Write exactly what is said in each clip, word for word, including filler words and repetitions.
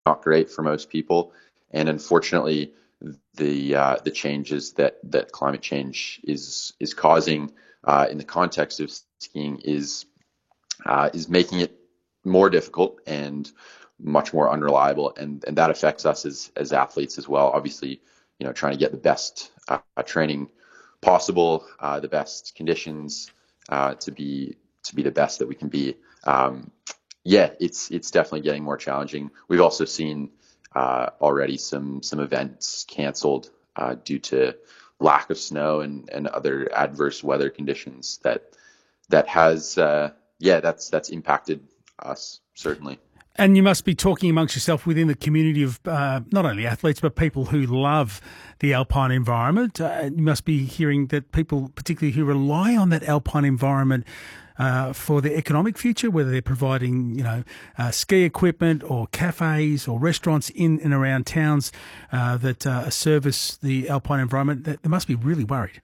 not great for most people. And unfortunately, the uh, the changes that that climate change is is causing uh, in the context of skiing is uh, is making it more difficult and much more unreliable, and and that affects us as as athletes as well. Obviously, you know, trying to get the best uh, training possible, uh, the best conditions uh, to be to be the best that we can be. Um, yeah, it's it's definitely getting more challenging. We've also seen uh, already some some events canceled uh, due to lack of snow and, and other adverse weather conditions that that has uh, yeah that's that's impacted us certainly. And you must be talking amongst yourself within the community of uh, not only athletes, but people who love the alpine environment. Uh, you must be hearing that people, particularly who rely on that alpine environment uh, for their economic future, whether they're providing, you know, uh, ski equipment or cafes or restaurants in and around towns uh, that uh, service the alpine environment, that they must be really worried.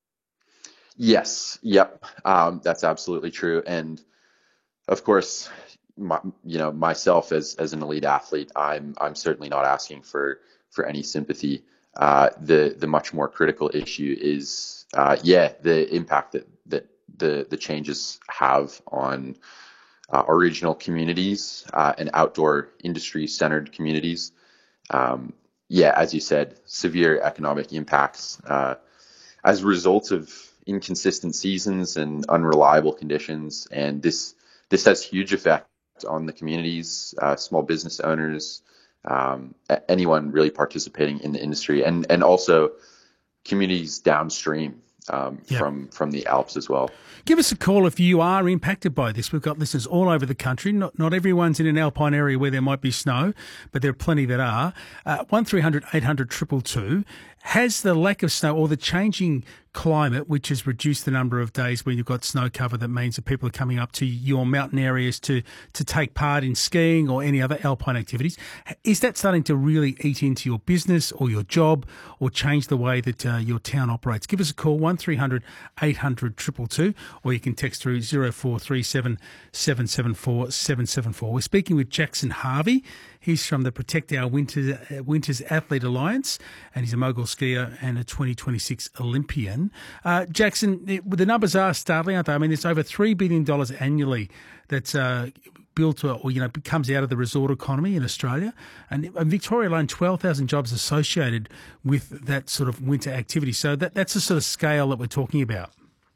Yes, yep, um, that's absolutely true. And of course, my, you know, myself as as an elite athlete, I'm I'm certainly not asking for for any sympathy. Uh, the the much more critical issue is, uh, yeah, the impact that that the the changes have on uh, our regional communities uh, and outdoor industry centered communities. Um, yeah, as you said, severe economic impacts uh, as a result of inconsistent seasons and unreliable conditions, and this this has huge effect on the communities, uh, small business owners, um, anyone really participating in the industry, and and also communities downstream um, Yeah. from from the Alps as well. Give us a call if you are impacted by this. We've got listeners all over the country. Not not everyone's in an alpine area where there might be snow, but there are plenty that are. Uh, one three hundred eight hundred two two two. Has the lack of snow or the changing climate, which has reduced the number of days where you've got snow cover, that means that people are coming up to your mountain areas to, to take part in skiing or any other alpine activities, is that starting to really eat into your business or your job or change the way that uh, your town operates? Give us a call, one three hundred eight hundred two two two, or you can text through zero four three seven seven seven four seven seven four. We're speaking with Jackson Harvey. He's from the Protect Our Winters, uh, Winters Athlete Alliance, and he's a mogul skier and a twenty twenty-six Olympian. Uh, Jackson, the, the numbers are startling, aren't they? I mean, it's over three billion dollars annually that's uh, built or, or, you know, comes out of the resort economy in Australia. And in Victoria alone, twelve thousand jobs associated with that sort of winter activity. So that, that's the sort of scale that we're talking about.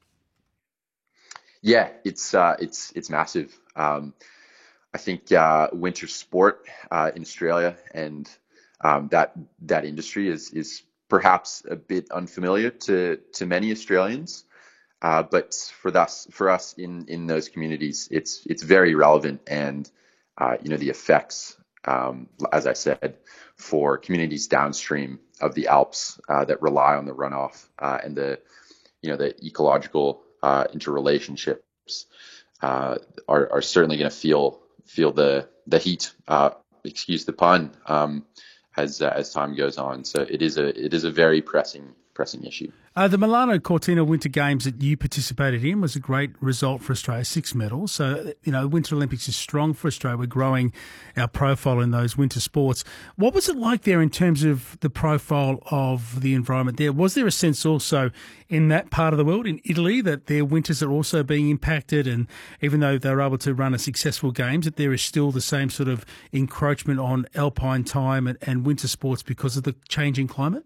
Yeah, it's uh, it's it's massive. Um, I think uh, winter sport uh, in Australia and um, that that industry is is perhaps a bit unfamiliar to to many Australians, uh, but for us for us in in those communities, it's it's very relevant, and uh, you know the effects, um, as I said, for communities downstream of the Alps uh, that rely on the runoff uh, and the you know the ecological uh, interrelationships uh, are are certainly going to feel. feel the the heat, uh, excuse the pun, um, as uh, as time goes on. So it is a it is a very pressing pressing issue. Uh, the Milano Cortina Winter Games that you participated in was a great result for Australia, six medals. So, you know, Winter Olympics is strong for Australia. We're growing our profile in those winter sports. What was it like there in terms of the profile of the environment there? Was there a sense also in that part of the world, in Italy, that their winters are also being impacted, and even though they were able to run a successful games, that there is still the same sort of encroachment on alpine time and, and winter sports because of the changing climate?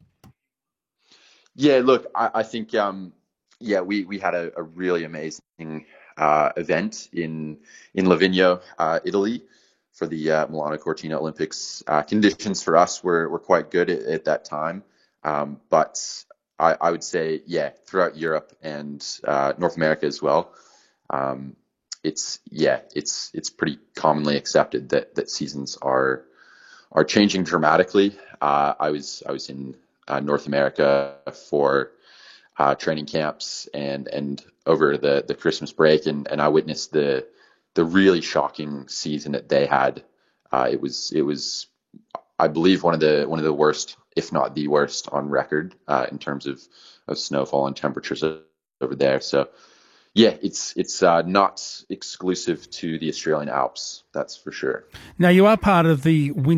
Yeah, look, I, I think um, yeah, we we had a, a really amazing uh, event in in Livigno, uh, Italy, for the uh, Milano Cortina Olympics. Uh, conditions for us were were quite good at, at that time, um, but I, I would say yeah, throughout Europe and uh, North America as well, um, it's yeah, it's it's pretty commonly accepted that that seasons are are changing dramatically. Uh, I was I was in uh, North America for uh, training camps and and over the, the Christmas break, and, and I witnessed the the really shocking season that they had. Uh, it was it was I believe one of the one of the worst, if not the worst, on record uh, in terms of of snowfall and temperatures over there. So Yeah, it's it's uh, not exclusive to the Australian Alps, that's for sure. Now, you are part of the